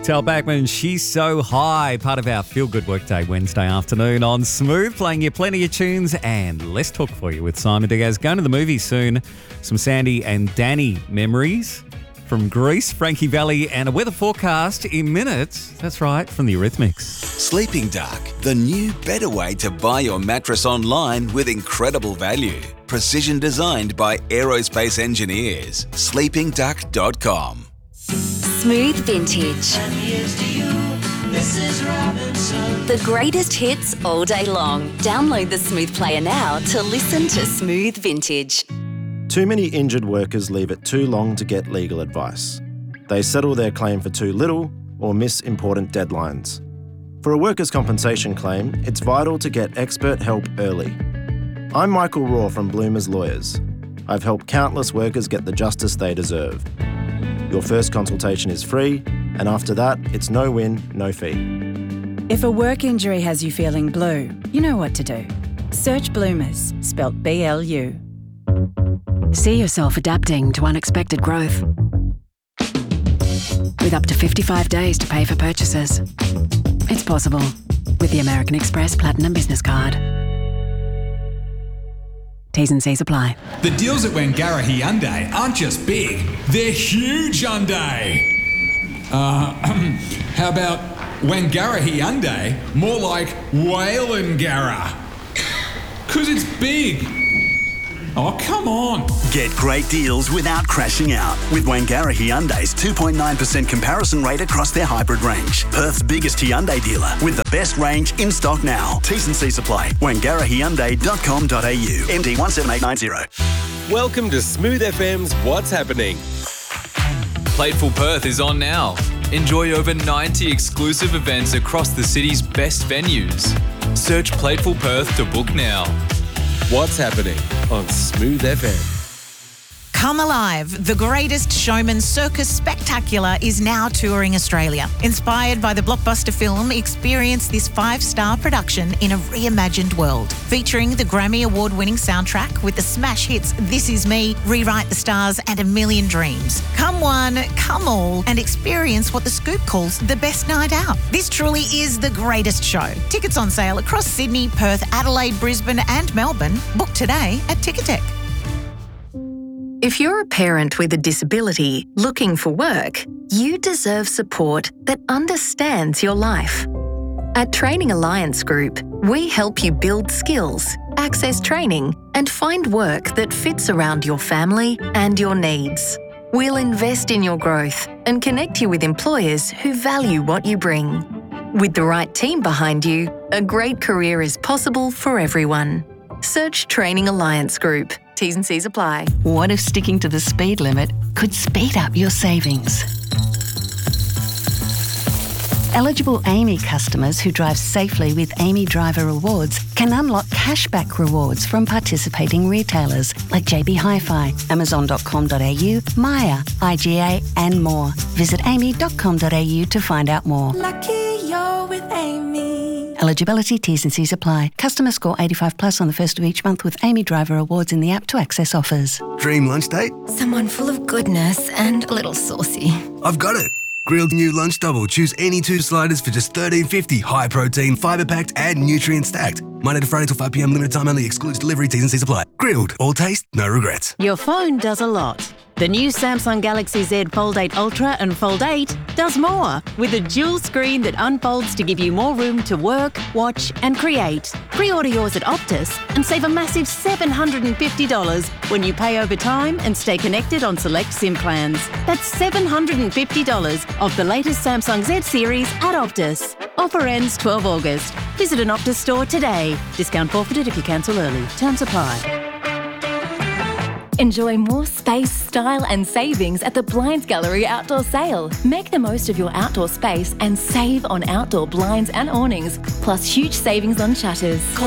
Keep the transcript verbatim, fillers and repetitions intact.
Tell Backman, She's So High, part of our Feel Good Workday Wednesday afternoon on Smooth, playing you plenty of tunes and Let's Talk for you with Simon Diaz. Going to the movies soon, some Sandy and Danny memories from Greece, Frankie Valli, and a weather forecast in minutes. That's right, from the Eurythmics. Sleeping Duck, the new, better way to buy your mattress online with incredible value. Precision designed by aerospace engineers. sleeping duck dot com. Smooth Vintage. The greatest hits all day long. Download the Smooth Player now to listen to Smooth Vintage. Too many injured workers leave it too long to get legal advice. They settle their claim for too little or miss important deadlines. For a workers' compensation claim, it's vital to get expert help early. I'm Michael Raw from Bloomers Lawyers. I've helped countless workers get the justice they deserve. Your first consultation is free, and after that, it's no win, no fee. If a work injury has you feeling blue, you know what to do. Search Bloomers, spelt B L U. See yourself adapting to unexpected growth. With up to fifty-five days to pay for purchases. It's possible with the American Express Platinum Business Card. T's and C's apply. The deals at Wangara Hyundai aren't just big, they're huge Hyundai. Uh, how about Wangara Hyundai, more like Whalengara? Because it's big. Oh, come on. Get great deals without crashing out with Wangara Hyundai's two point nine percent comparison rate across their hybrid range. Perth's biggest Hyundai dealer with the best range in stock now. T's and C's apply. wangara hyundai dot com dot a u. M D one seven eight nine zero. Welcome to Smooth F M's What's Happening. Plateful Perth is on now. Enjoy over ninety exclusive events across the city's best venues. Search Plateful Perth to book now. What's Happening on Smooth F M. Come Alive, the greatest showman circus spectacular is now touring Australia. Inspired by the blockbuster film, experience this five-star production in a reimagined world. Featuring the Grammy Award-winning soundtrack with the smash hits This Is Me, Rewrite the Stars and A Million Dreams. Come one, come all, and experience what The Scoop calls the best night out. This truly is the greatest show. Tickets on sale across Sydney, Perth, Adelaide, Brisbane and Melbourne. Book today at Ticketek. If you're a parent with a disability looking for work, you deserve support that understands your life. At Training Alliance Group, we help you build skills, access training, and find work that fits around your family and your needs. We'll invest in your growth and connect you with employers who value what you bring. With the right team behind you, a great career is possible for everyone. Search Training Alliance Group. T's and C's apply. What if sticking to the speed limit could speed up your savings? Eligible Amy customers who drive safely with Amy Driver Rewards can unlock cashback rewards from participating retailers like J B Hi-Fi, amazon dot com dot a u, Maya, I G A and more. Visit amy dot com dot a u to find out more. Lucky you're with Amy. Eligibility, T's and C's apply. Customer score eighty-five plus on the first of each month with Amy Driver Awards in the app to access offers. Dream lunch date? Someone full of goodness and a little saucy. I've got it. Grilled new lunch double. Choose any two sliders for just thirteen fifty. High protein, fibre packed and nutrient stacked. Monday to Friday till five p m. Limited time only. Excludes delivery. T's and C's apply. Grilled. All taste, no regrets. Your phone does a lot. The new Samsung Galaxy Z Fold eight Ultra and Fold eight does more, with a dual screen that unfolds to give you more room to work, watch and create. Pre-order yours at Optus and save a massive seven hundred fifty dollars when you pay over time and stay connected on select SIM plans. That's seven hundred fifty dollars off the latest Samsung Z series at Optus. Offer ends twelve August. Visit an Optus store today. Discount forfeited if you cancel early. Terms apply. Enjoy more space, style and savings at the Blinds Gallery Outdoor Sale. Make the most of your outdoor space and save on outdoor blinds and awnings, plus huge savings on shutters. Call